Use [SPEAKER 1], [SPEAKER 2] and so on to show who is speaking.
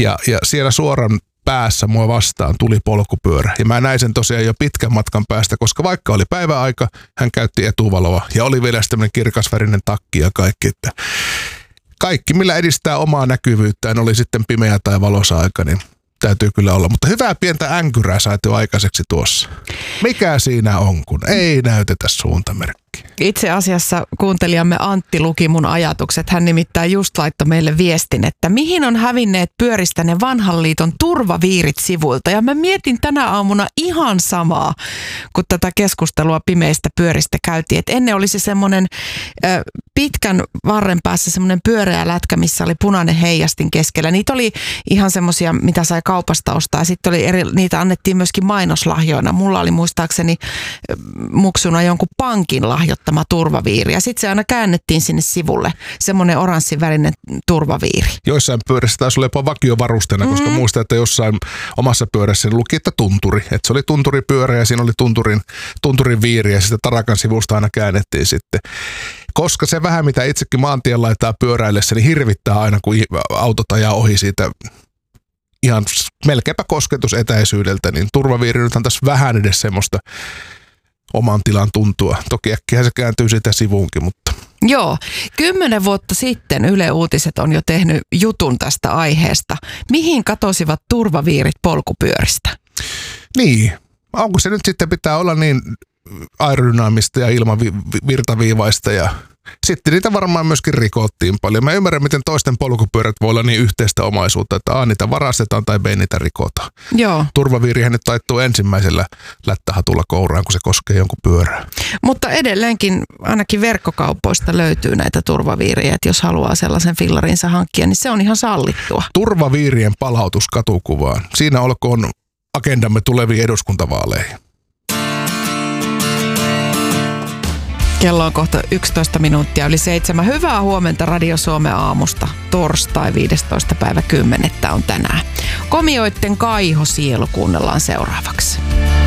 [SPEAKER 1] Ja siellä suoran päässä mua vastaan tuli polkupyörä. Ja mä näin sen tosiaan jo pitkän matkan päästä, koska vaikka oli päiväaika, hän käytti etuvaloa ja oli vielä tämmöinen kirkasvärinen takki ja kaikki. Että kaikki, millä edistää omaa näkyvyyttään, oli sitten pimeä tai valoisa aika, niin täytyy kyllä olla. Mutta hyvää pientä änkyrää sait jo aikaiseksi tuossa. Mikä siinä on, kun ei näytetä suuntamerkkiä?
[SPEAKER 2] Itse asiassa kuuntelijamme Antti luki mun ajatukset. Hän nimittäin just laittoi meille viestin, että mihin on hävinneet pyöristä ne vanhan liiton turvaviirit sivuilta. Ja mä mietin tänä aamuna ihan samaa, kun tätä keskustelua pimeistä pyöristä käytiin. Että ennen oli se semmoinen pitkän varren päässä semmoinen pyöreä lätkä, missä oli punainen heijastin keskellä. Niitä oli ihan semmoisia, mitä sai kaupasta ostaa. Sitten niitä annettiin myöskin mainoslahjoina. Mulla oli muistaakseni muksuna jonkun pankin lahjoittama turvaviiri. Ja sitten se aina käännettiin sinne sivulle. Semmoinen oranssivärinen turvaviiri. Joissain
[SPEAKER 1] pyörissä taisi olla jopa vakiovarusteena, koska muistan, että jossain omassa pyörässä luki, että tunturi. Että se oli tunturipyörä ja siinä oli tunturin viiri ja sitten tarakan sivusta aina käännettiin sitten. Koska se vähän, mitä itsekin maantien laittaa pyöräillessä, niin hirvittää aina, kun autot ajaa ohi siitä ihan melkeinpä kosketusetäisyydeltä, niin turvaviiri nyt antaisi vähän edes semmoista oman tilan tuntua. Toki äkkiä se kääntyy siitä sivuunkin, mutta...
[SPEAKER 2] Joo, 10 vuotta sitten Yle Uutiset on jo tehnyt jutun tästä aiheesta. Mihin katosivat turvaviirit polkupyöristä?
[SPEAKER 1] Niin, onko se nyt sitten pitää olla niin aerodynaamista ja ilmavirtaviivaista ja sitten niitä varmaan myöskin rikottiin paljon. Mä ymmärrän, miten toisten polkupyörät voi olla niin yhteistä omaisuutta, että A, niitä varastetaan tai B, niitä rikotaan.
[SPEAKER 2] Joo.
[SPEAKER 1] Turvaviirihän nyt taittuu ensimmäisellä lättähatulla kouraan, kun se koskee jonkun pyörää.
[SPEAKER 2] Mutta edelleenkin ainakin verkkokaupoista löytyy näitä turvaviiriä, että jos haluaa sellaisen fillarinsa hankkia, niin se on ihan sallittua.
[SPEAKER 1] Turvaviirien palautus katukuvaan. Siinä olkoon agendamme tuleviin eduskuntavaaleihin.
[SPEAKER 2] Kello on kohta 11 minuuttia yli 7. Hyvää huomenta Radio Suomen aamusta. Torstai 15. päivä 10. on tänään. Komioitten kaihosielu kuunnellaan seuraavaksi.